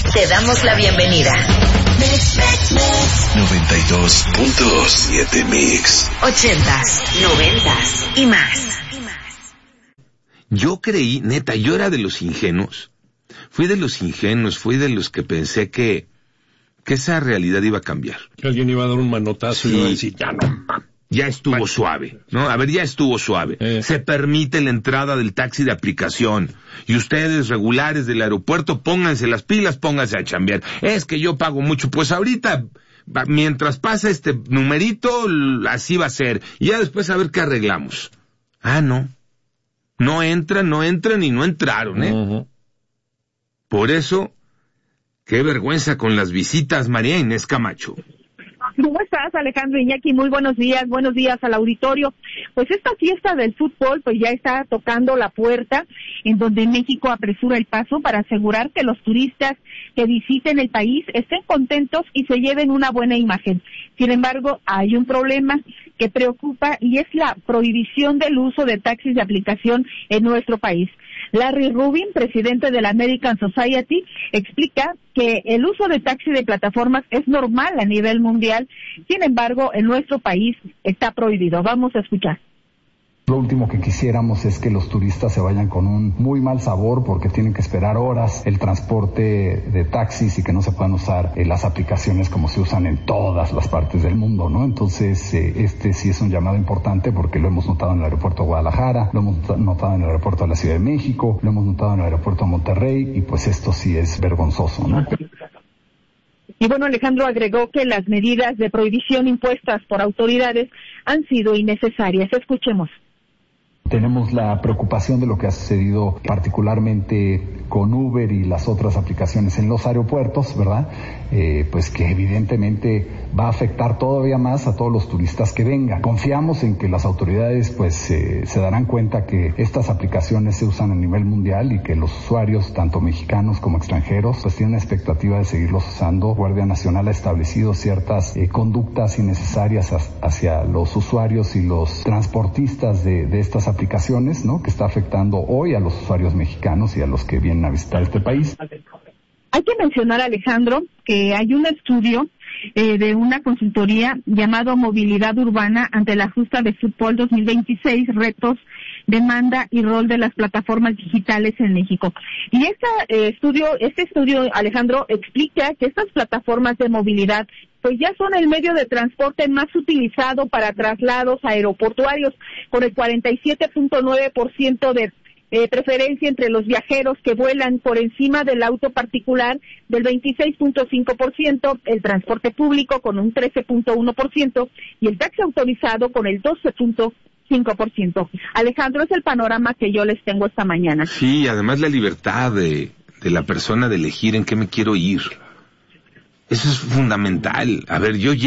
Te damos la bienvenida. 92.7 Mix. 80s, 90s y más. Yo creí, neta, yo era de los ingenuos. Fui de los que pensé que esa realidad iba a cambiar. Que alguien iba a dar un manotazo y iba a decir, ya no. Ya estuvo suave, ¿no? A ver, ya estuvo suave. Se permite la entrada del taxi de aplicación. Y ustedes, regulares del aeropuerto, pónganse las pilas, pónganse a chambear. Es que yo pago mucho. Pues ahorita, mientras pasa este numerito, así va a ser. Y ya después a ver qué arreglamos. Ah, no. No entran y no entraron, ¿eh? Uh-huh. Por eso, qué vergüenza con las visitas, María Inés Camacho. ¿Cómo estás, Alejandro Iñaki? Muy buenos días al auditorio. Pues esta fiesta del fútbol pues ya está tocando la puerta, en donde México apresura el paso para asegurar que los turistas que visiten el país estén contentos y se lleven una buena imagen. Sin embargo, hay un problema que preocupa y es la prohibición del uso de taxis de aplicación en nuestro país. Larry Rubin, presidente de la American Society, explica que el uso de taxi de plataformas es normal a nivel mundial, sin embargo, en nuestro país está prohibido. Vamos a escuchar. Lo último que quisiéramos es que los turistas se vayan con un muy mal sabor porque tienen que esperar horas el transporte de taxis y que no se puedan usar las aplicaciones como se usan en todas las partes del mundo, ¿no? Entonces, este sí es un llamado importante porque lo hemos notado en el aeropuerto de Guadalajara, lo hemos notado en el aeropuerto de la Ciudad de México, lo hemos notado en el aeropuerto de Monterrey y pues esto sí es vergonzoso, ¿no? Y bueno, Alejandro agregó que las medidas de prohibición impuestas por autoridades han sido innecesarias. Escuchemos. Tenemos la preocupación de lo que ha sucedido particularmente con Uber y las otras aplicaciones en los aeropuertos, ¿verdad? Pues que evidentemente va a afectar todavía más a todos los turistas que vengan. Confiamos en que las autoridades pues se darán cuenta que estas aplicaciones se usan a nivel mundial y que los usuarios, tanto mexicanos como extranjeros, pues tienen la expectativa de seguirlos usando. Guardia Nacional ha establecido ciertas conductas innecesarias hacia los usuarios y los transportistas de estas aplicaciones, ¿no? Que está afectando hoy a los usuarios mexicanos y a los que vienen a visitar este país. Hay que mencionar, Alejandro, que hay un estudio de una consultoría llamado Movilidad Urbana ante la Justa de Fútbol 2026, retos, demanda y rol de las plataformas digitales en México. Y este estudio, Alejandro, explica que estas plataformas de movilidad pues ya son el medio de transporte más utilizado para traslados aeroportuarios, con el 47.9% de preferencia entre los viajeros que vuelan por encima del auto particular, del 26.5%, el transporte público con un 13.1% y el taxi autorizado con el 12.5%. Alejandro, es el panorama que yo les tengo esta mañana. Sí, además la libertad de la persona de elegir en qué me quiero ir. Eso es fundamental. A ver, yo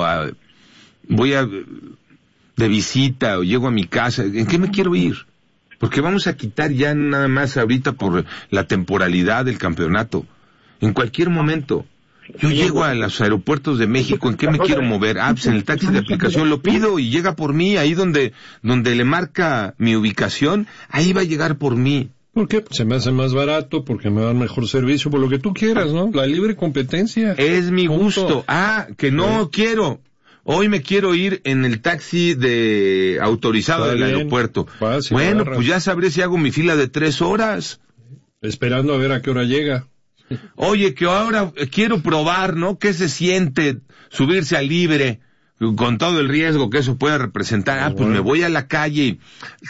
voy de visita o llego a mi casa, ¿en qué me quiero ir? Porque vamos a quitar ya nada más ahorita por la temporalidad del campeonato. En cualquier momento. Yo llego a los aeropuertos de México, ¿en qué me quiero mover? Pues en el taxi de aplicación lo pido y llega por mí, ahí donde le marca mi ubicación, ahí va a llegar por mí. ¿Por qué? Pues se me hace más barato, porque me dan mejor servicio, por lo que tú quieras, ¿no? La libre competencia. Es mi gusto. Que no quiero. Hoy me quiero ir en el taxi autorizado del aeropuerto. Fácil, bueno, pues ya sabré si hago mi fila de 3 horas. Esperando a ver a qué hora llega. Oye, que ahora quiero probar, ¿no? ¿Qué se siente subirse al libre? Con todo el riesgo que eso pueda representar. Pues me voy a la calle y...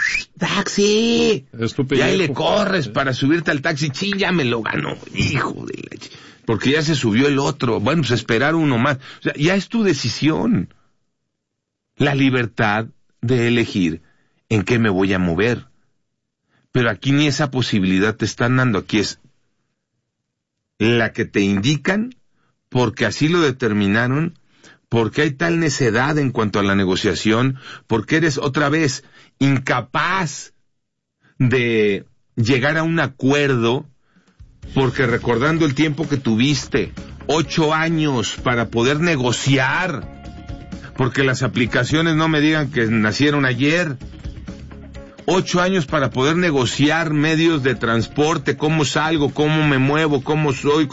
¡Taxi! Y ahí le corres para subirte al taxi. ¡Chin, ya me lo ganó! ¡Hijo de la... Porque ya se subió el otro. Bueno, pues esperar uno más. O sea, ya es tu decisión. La libertad de elegir en qué me voy a mover. Pero aquí ni esa posibilidad te están dando. Aquí es la que te indican, porque así lo determinaron, porque hay tal necedad en cuanto a la negociación, porque eres otra vez incapaz de llegar a un acuerdo, porque recordando el tiempo que tuviste, 8 años para poder negociar, porque las aplicaciones no me digan que nacieron ayer, 8 años para poder negociar medios de transporte, cómo salgo, cómo me muevo, cómo soy,